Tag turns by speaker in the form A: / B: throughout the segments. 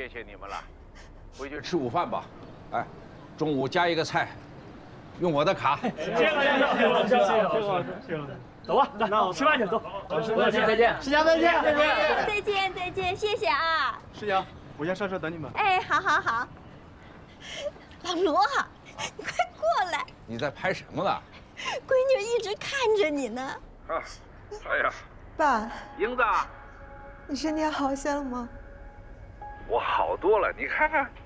A: 谢谢你们了，回去吃午饭吧。哎，中午加一个菜，用我的卡。
B: 谢谢老师。走吧，那吃饭去，走。再见，再见，师娘再见，再见，
C: 再见，再见，谢谢啊。
D: 师娘，我先上车等你们。
C: 哎，好好好。老罗，你快过来，
A: 你在拍什么呢？
C: 闺女一直看着你呢。
A: 啊，哎呀，
E: 爸，
A: 英子，
E: 你身体好些了吗？
A: 我好多了，你看看。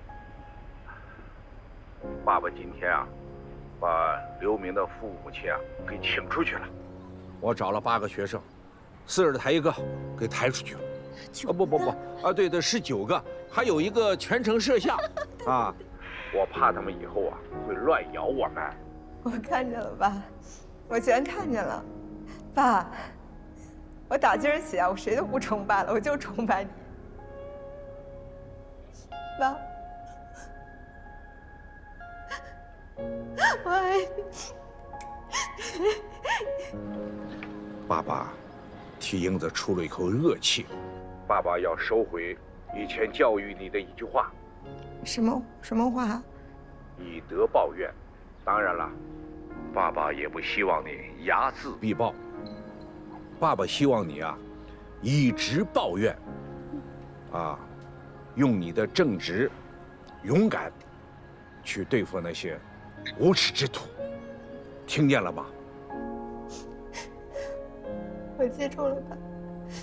A: 爸爸今天啊，把刘明的父母亲啊给请出去了。我找了8个学生，4人抬1个，给抬出去了。不啊，对的，是9个，还有一个全程摄像。啊，我怕他们以后啊会乱咬我们。
E: 我看见了，爸，我全看见了。爸，我打今儿起啊，我谁都不崇拜了，我就崇拜你。爸，我爱你。
A: 爸爸替英子出了一口恶气，爸爸要收回以前教育你的一句话：
E: 什么话？
A: 以德报怨。当然了，爸爸也不希望你睚眦必报。爸爸希望你啊，以直报怨，啊，用你的正直、勇敢，去对付那些无耻之徒。听见了吗？
E: 我记住了，爸。